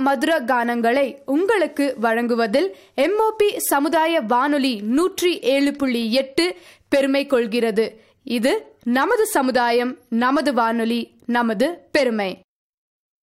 மதுர கானங்களை உங்களுக்கு வழங்குவதில் எம்ஓபி சமுதாய வானொலி 107.8 பெருமை கொள்கிறது. இது நமது சமுதாயம், நமது வானொலி, நமது பெருமை.